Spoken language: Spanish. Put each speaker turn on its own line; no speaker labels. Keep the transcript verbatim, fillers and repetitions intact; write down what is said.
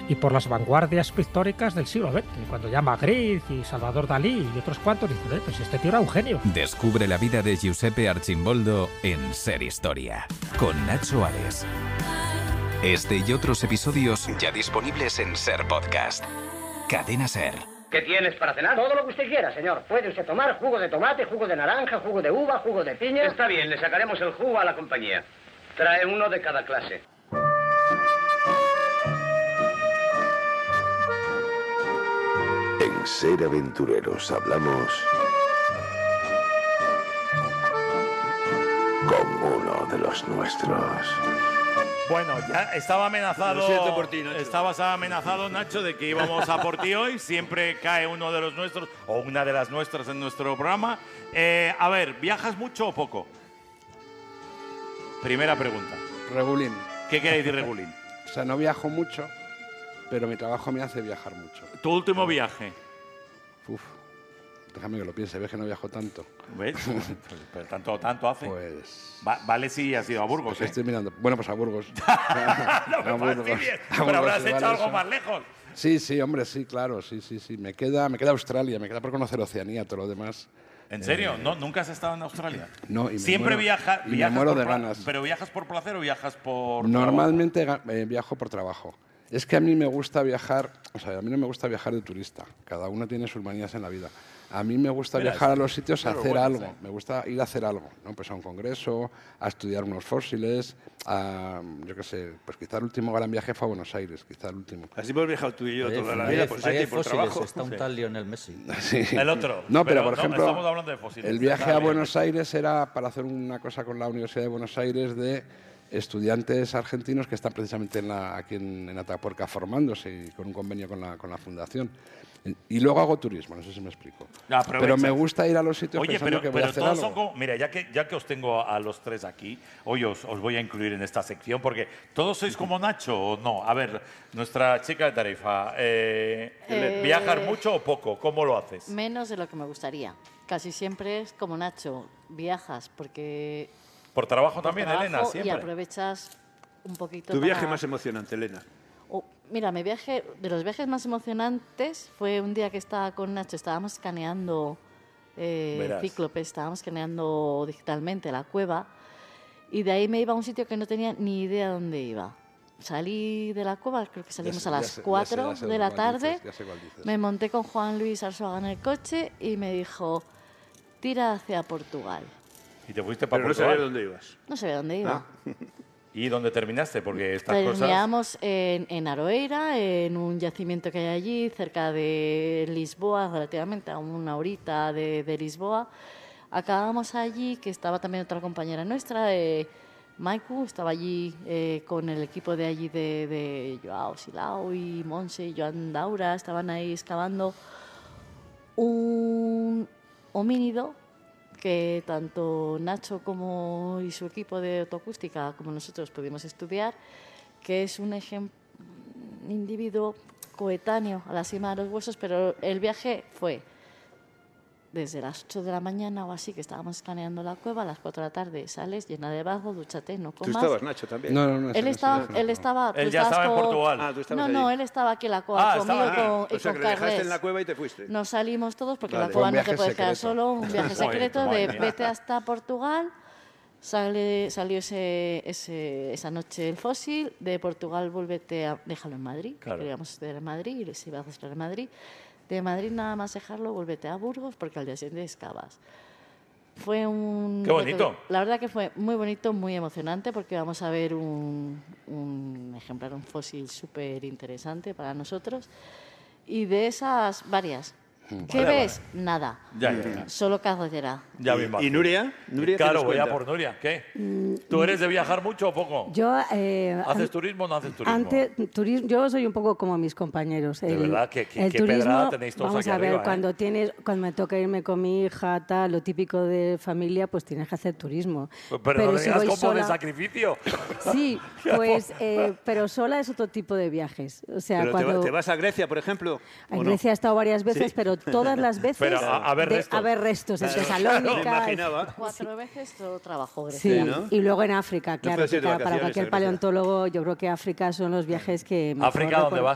y por las vanguardias pictóricas del siglo veinte, cuando ya Magritte y Salvador Dalí y otros cuantos dicen, eh, pues este tío era un genio.
Descubre la vida de Giuseppe Arcimboldo en Ser Historia, con Nacho Ares. Este y otros episodios ya disponibles en Ser Podcast. Cadena Ser.
¿Qué tienes para cenar?
Todo lo que usted quiera, señor. Puede usted tomar jugo de tomate, jugo de naranja, jugo de uva, jugo de piña.
Está bien, le sacaremos el jugo a la compañía. Trae uno de cada clase.
En Ser Aventureros hablamos con uno de los nuestros.
Bueno, ya estaba amenazado.
Lo siento por ti, Nacho.
Estabas amenazado, Nacho, de que íbamos a por ti hoy. Siempre cae uno de los nuestros o una de las nuestras en nuestro programa. Eh, a ver, ¿viajas mucho o poco? Primera pregunta.
Regulín.
¿Qué quiere decir regulín?
O sea, no viajo mucho, pero mi trabajo me hace viajar mucho.
¿Tu último viaje?
Uf, déjame que lo piense, ves que no viajo tanto.
¿Ves? Pero tanto, tanto hace.
Pues...
Va, vale si has ido a Burgos,
pues
¿eh?
estoy mirando. Bueno, pues a Burgos.
No me fastidies, pero habrás hecho algo más lejos.
Sí, sí, hombre, sí, claro, sí, sí, sí. Me queda, me queda Australia, me queda por conocer Oceanía, todo lo demás.
¿En serio?
Eh,
¿No, ¿Nunca has estado en Australia?
No, y me
Siempre
muero-
viaja,
y me
viajas
muero
por
de
pla-
ganas.
¿Pero viajas por placer o viajas por
Normalmente eh, viajo por trabajo. Es que a mí me gusta viajar, o sea, a mí no me gusta viajar de turista. Cada uno tiene sus manías en la vida. A mí me gusta
Mira,
viajar a
eso-
los sitios a
eso es
hacer
bueno,
algo.
sí.
Me gusta ir a hacer algo, ¿no? Pues a un congreso, a estudiar unos fósiles, a, yo qué sé, pues quizá el último gran viaje fue a Buenos Aires, quizá el último.
Así hemos viajado tú y yo
Ahí
toda la
hay-
vida
ahí
por
hay
sitio y por
fósiles,
trabajo.
está un
Sí.
tal Lionel Messi.
Sí.
El otro.
No, pero,
Pero
por
no,
ejemplo,
estamos hablando de fósiles.
el viaje
Está
a
bien.
Buenos Aires era para hacer una cosa con la Universidad de Buenos Aires de estudiantes argentinos que están precisamente en la, aquí en, en Atapuerca formándose y con un convenio con la, con la fundación. Y luego hago turismo, no sé si me explico.
Ya, aprovechas.
Pero me gusta ir a los sitios
Oye,
pensando
pero,
que voy a
pero
hacer
todos
algo.
son como... Mira, ya que, ya que os tengo a los tres aquí, hoy os, os voy a incluir en esta sección, porque ¿todos sois como Nacho o no? A ver, nuestra chica de Tarifa, eh,
Eh,
¿viajar mucho o poco? ¿Cómo lo haces?
Menos de lo que me gustaría. Casi siempre es como Nacho, viajas porque...
¿Por trabajo
por
también,
trabajo
Elena?
Y
Siempre.
aprovechas un poquito
Tu viaje
para-
más emocionante, Elena.
Oh, mira, mi viaje, de los viajes más emocionantes fue un día que estaba con Nacho, estábamos escaneando eh,
Verás.
Cíclope, estábamos escaneando digitalmente la cueva y de ahí me iba a un sitio que no tenía ni idea dónde iba. Salí de la cueva, creo que salimos
sé,
a
ya
las
sé, ya
cuatro
sé, ya sé
de la
cuál
tarde,
dices, ya sé cuál dices.
me monté con Juan Luis Arzuaga en el coche y me dijo, tira hacia Portugal.
Y te fuiste para
Pero no
Portugal.
sabía dónde ibas.
No sabía dónde iba.
Ah.
¿Y dónde terminaste? Porque estas cosas...
Terminamos en, en Aroeira, en un yacimiento que hay allí, cerca de Lisboa, relativamente a una horita de, de Lisboa. Acabamos allí, que estaba también otra compañera nuestra, eh, Maiku, estaba allí eh, con el equipo de allí de, de Joao Silao y Monse y Joan Daura, estaban ahí excavando un homínido que tanto Nacho como y su equipo de autoacústica como nosotros pudimos estudiar, que es un ejem- un individuo coetáneo a la cima de los huesos, pero el viaje fue desde las ocho de la mañana o así, que estábamos escaneando la cueva, a las cuatro de la tarde sales llena de barro, dúchate, no
Tú
comas.
estabas, Nacho, también.
No, no, no. ese
Él
no,
estaba,
ese no,
él
no.
estaba, tú
Él ya
estabas
estaba en
con-
Portugal.
Ah, tú estabas
No, no,
allí.
él estaba aquí en la
Ah,
cueva
estaba
conmigo
aquí.
con, y
O sea,
con
que le dejaste
Carles.
en la cueva y te fuiste.
Nos salimos todos porque en
Vale.
la cueva
Un
no te
viaje
puedes quedar
secreto.
solo, un viaje
Joder,
secreto
madre
de
mía.
vete hasta Portugal. Sale, salió ese, ese, esa noche el fósil, de Portugal vuélvete a... Déjalo en Madrid, que
Claro.
queríamos estudiar en Madrid y se iba a hacer en Madrid. De Madrid nada más dejarlo, vuélvete a Burgos porque al día siguiente excavas. Fue un...
¡Qué bonito!
La verdad que fue muy bonito, muy emocionante porque vamos a ver un, un ejemplar, un fósil súper interesante para nosotros. Y de esas, varias. ¿Qué
Vale,
ves? Nada.
Ya, ya, ya.
Solo carretera.
Ya me
¿Y,
imagino.
y Nuria? Nuria, ¿qué
Claro,
nos
voy a
cuenta?
por Nuria. ¿Qué? ¿Tú eres de viajar mucho o poco?
Yo, eh,
¿Haces
an-
turismo o no haces turismo?
Antes, turismo, yo soy un poco como mis compañeros.
De verdad, ¿qué- qué-
el
qué
turismo,
pedrada tenéis todos
vamos
aquí
a ver,
arriba, ¿eh?
cuando tienes, cuando me toca irme con mi hija, tal, lo típico de familia, pues tienes que hacer turismo.
Pero, no
si
digas
voy
como de
sola-
sacrificio.
Sí, pues, eh, pero sola es otro tipo de viajes. O sea,
Pero te,
cuando
va- ¿te vas a Grecia, por ejemplo?
en
¿o no?
Grecia he estado varias veces,
Sí.
pero todas las veces
Pero a- a ver
de-
restos.
a ver restos en
Claro,
Tesalónica.
me imaginaba.
Cuatro veces todo trabajo.
Sí,
Grecia.
¿no?
y luego en África, claro,
puedes
que
ir de
ca- para
vacaciones a
cualquier
Grecia.
paleontólogo yo creo que África son los viajes que mejor
¿África dónde
recor-